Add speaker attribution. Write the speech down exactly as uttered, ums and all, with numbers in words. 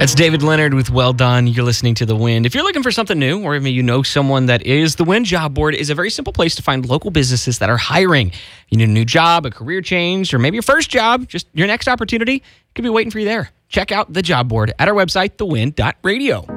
Speaker 1: That's David Leonard with Well Done. You're listening to The Wind. If you're looking for something new, or maybe you know someone that is, The Wind Job Board is a very simple place to find local businesses that are hiring. You need a new job, a career change, or maybe your first job, just your next opportunity, could be waiting for you there. Check out the job board at our website, the wind dot radio.